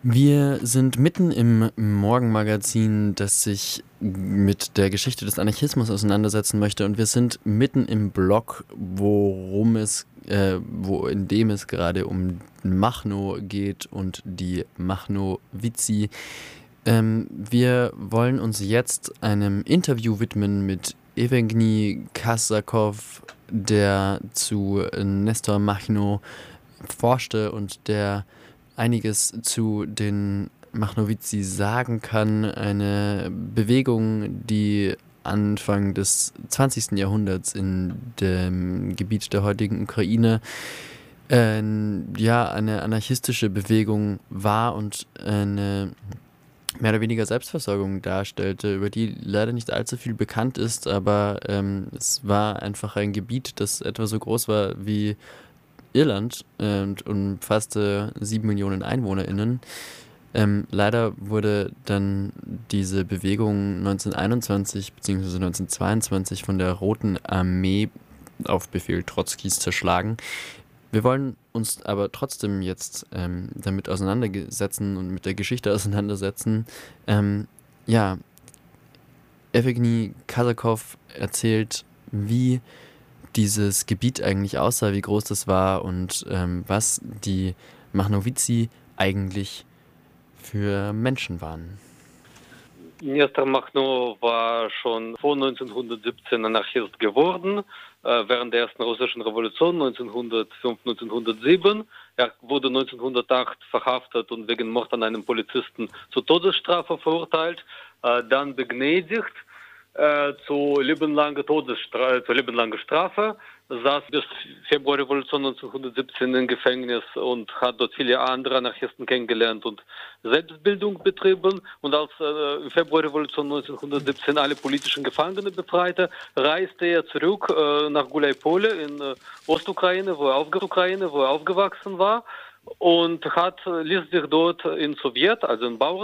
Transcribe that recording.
Wir sind mitten im Morgenmagazin, das sich mit der Geschichte des Anarchismus auseinandersetzen möchte, und wir sind mitten im Block, in dem es gerade um Machno geht und die Machnowici. Wir wollen uns jetzt einem Interview widmen mit Evgeny Kasakov, der zu Nestor Machno forschte und der einiges zu den Machnowici sagen kann. Eine Bewegung, die Anfang des 20. Jahrhunderts in dem Gebiet der heutigen Ukraine eine anarchistische Bewegung war und eine mehr oder weniger Selbstversorgung darstellte, über die leider nicht allzu viel bekannt ist, aber es war einfach ein Gebiet, das etwa so groß war wie Irland und umfasste 7 Millionen EinwohnerInnen. Leider wurde dann diese Bewegung 1921 bzw. 1922 von der Roten Armee auf Befehl Trotzkis zerschlagen. Wir wollen uns aber trotzdem jetzt damit auseinandersetzen und mit der Geschichte auseinandersetzen. Ja, Evgeny Kasakov erzählt, wie dieses Gebiet eigentlich aussah, wie groß das war und was die Machnowici eigentlich für Menschen waren. Nestor Machno war schon vor 1917 Anarchist geworden, während der ersten russischen Revolution 1905, 1907. Er wurde 1908 verhaftet und wegen Mord an einem Polizisten zur Todesstrafe verurteilt, dann begnadigt zu lebenlanger Strafe, saß bis Februarrevolution 1917 im Gefängnis und hat dort viele andere Anarchisten kennengelernt und Selbstbildung betrieben. Und als im Februarrevolution 1917 alle politischen Gefangene befreite, reiste er zurück nach Gulaipole in Ostukraine, wo er aufgewachsen war, und ließ sich dort in Sowjet, also in